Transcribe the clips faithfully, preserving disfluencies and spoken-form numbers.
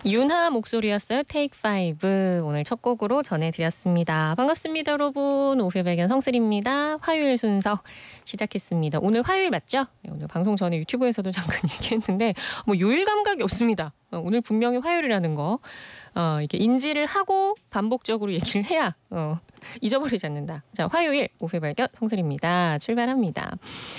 윤하 목소리였어요. Take Five. 오늘 첫 곡으로 전해드렸습니다. 반갑습니다, 여러분. 오후의 발견 성슬입니다. 화요일 순서 시작했습니다. 오늘 화요일 맞죠? 네, 오늘 방송 전에 유튜브에서도 잠깐 얘기했는데 뭐 요일 감각이 없습니다. 어, 오늘 분명히 화요일이라는 거 어, 이렇게 인지를 하고 반복적으로 얘기를 해야 어, 잊어버리지 않는다. 자, 화요일 오후의 발견 성슬입니다. 출발합니다.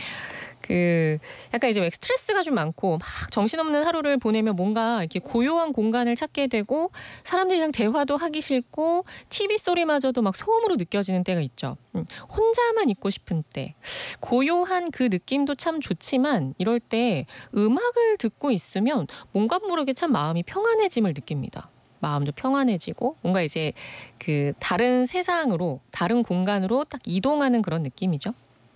그 약간 이제 스트레스가 좀 많고 막 정신없는 하루를 보내면 뭔가 이렇게 고요한 공간을 찾게 되고 사람들이랑 대화도 하기 싫고 티비 소리마저도 막 소음으로 느껴지는 때가 있죠. 음, 혼자만 있고 싶은 때 고요한 그 느낌도 참 좋지만 이럴 때 음악을 듣고 있으면 뭔가 모르게 참 마음이 평안해짐을 느낍니다. 마음도 평안해지고 뭔가 이제 그 다른 세상으로 다른 공간으로 딱 이동하는 그런 느낌이죠.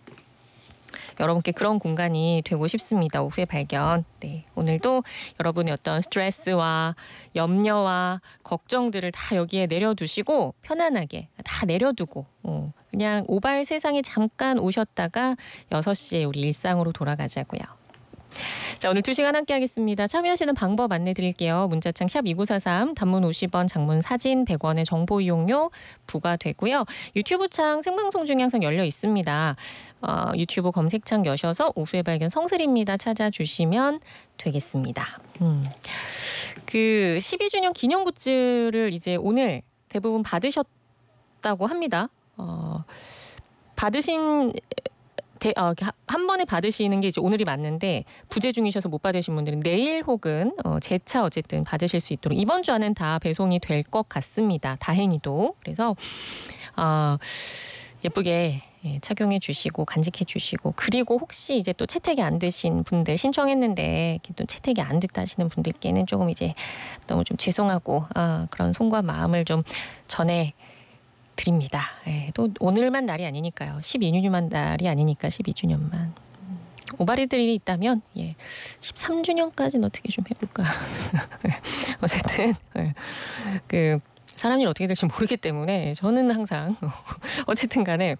여러분께 그런 공간이 되고 싶습니다. 오후의 발견. 네, 오늘도 여러분의 어떤 스트레스와 염려와 걱정들을 다 여기에 내려두시고 편안하게 다 내려두고 어, 그냥 오발 세상에 잠깐 오셨다가 여섯 시에 우리 일상으로 돌아가자고요. 자, 오늘 두 시간 함께 하겠습니다. 참여하시는 방법 안내 드릴게요. 문자창 샵 이구사삼, 단문 오십 원, 장문 사진 백 원의 정보 이용료 부과되고요. 유튜브 창 생방송 중에 항상 열려 있습니다. 어, 유튜브 검색창 여셔서 오후의 발견 성슬입니다 찾아주시면 되겠습니다. 음. 그 십이 주년 기념 굿즈를 이제 오늘 대부분 받으셨다고 합니다. 어, 받으신 대, 어, 한 번에 받으시는 게 이제 오늘이 맞는데 부재 중이셔서 못 받으신 분들은 내일 혹은 어, 재차 어쨌든 받으실 수 있도록 이번 주 안엔 다 배송이 될 것 같습니다. 다행히도. 그래서 어, 예쁘게 예, 착용해 주시고 간직해 주시고 그리고 혹시 이제 또 채택이 안 되신 분들 신청했는데 또 채택이 안 됐다 하시는 분들께는 조금 이제 너무 좀 죄송하고 아, 그런 송구한 마음을 좀 전해 드립니다. 예, 또 오늘만 날이 아니니까요. 십이 주년만 날이 아니니까 십이 주년만. 오바리들이 있다면 예, 십삼 주년까지는 어떻게 좀 해볼까. 어쨌든 예, 그 사람 일 어떻게 될지 모르기 때문에 저는 항상 어쨌든 간에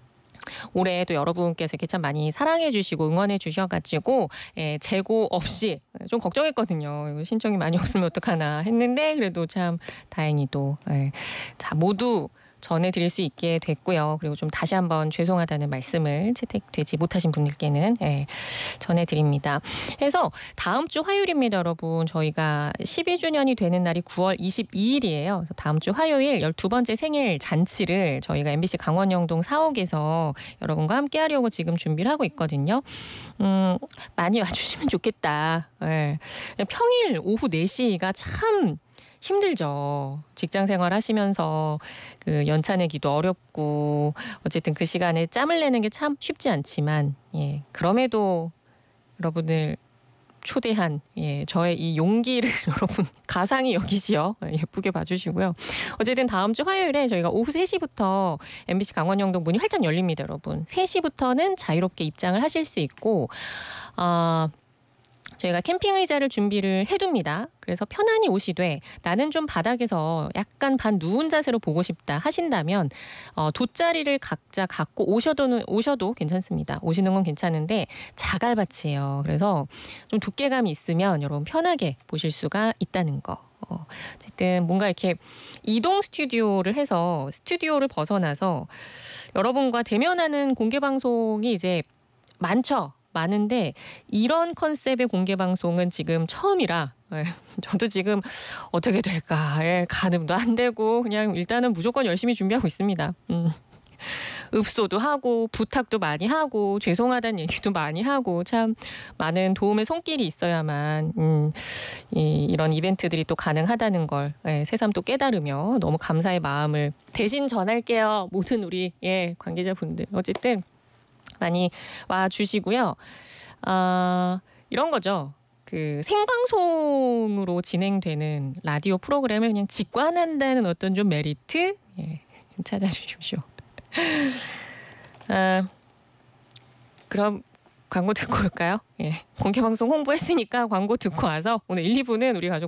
올해 또 여러분께서 이렇게 참 많이 사랑해 주시고 응원해 주셔가지고 예, 재고 없이 좀 걱정했거든요. 신청이 많이 없으면 어떡하나 했는데 그래도 참 다행히도 예, 자 모두 전해드릴 수 있게 됐고요. 그리고 좀 다시 한번 죄송하다는 말씀을 채택되지 못하신 분들께는 예, 전해드립니다. 그래서 다음 주 화요일입니다, 여러분. 저희가 십이 주년이 되는 날이 구월 이십이일이에요. 그래서 다음 주 화요일 열두 번째 생일 잔치를 저희가 엠비씨 강원영동 사옥에서 여러분과 함께 하려고 지금 준비를 하고 있거든요. 음, 많이 와주시면 좋겠다. 예. 평일 오후 네 시가 참 힘들죠. 직장 생활 하시면서 그 연차 내기도 어렵고 어쨌든 그 시간에 짬을 내는 게 참 쉽지 않지만 예, 그럼에도 여러분을 초대한 예, 저의 이 용기를 여러분 가상히 여기시어 예쁘게 봐주시고요. 어쨌든 다음 주 화요일에 저희가 오후 세 시부터 엠비씨 강원영동 문이 활짝 열립니다, 여러분. 세 시부터는 자유롭게 입장을 하실 수 있고 어, 저희가 캠핑 의자를 준비를 해둡니다. 그래서 편안히 오시되 나는 좀 바닥에서 약간 반 누운 자세로 보고 싶다 하신다면 어, 돗자리를 각자 갖고 오셔도, 오셔도 괜찮습니다. 오시는 건 괜찮은데 자갈밭이에요. 그래서 좀 두께감이 있으면 여러분 편하게 보실 수가 있다는 거. 어, 어쨌든 뭔가 이렇게 이동 스튜디오를 해서 스튜디오를 벗어나서 여러분과 대면하는 공개 방송이 이제 많죠. 많은데 이런 컨셉의 공개 방송은 지금 처음이라 예, 저도 지금 어떻게 될까 예, 가늠도 안 되고 그냥 일단은 무조건 열심히 준비하고 있습니다. 음. 읍소도 하고 부탁도 많이 하고 죄송하다는 얘기도 많이 하고 참 많은 도움의 손길이 있어야만 음, 이, 이런 이벤트들이 또 가능하다는 걸 예, 새삼 또 깨달으며 너무 감사의 마음을 대신 전할게요. 모든 우리 예, 관계자분들 어쨌든 많이 와주시고요. 아, 이런 거죠. 그 생방송으로 진행되는 라디오 프로그램을 그냥 직관한다는 어떤 좀 메리트 예, 찾아주십시오. 아, 그럼 광고 듣고 올까요? 예, 공개방송 홍보했으니까 광고 듣고 와서 오늘 일, 이 부는 우리 가족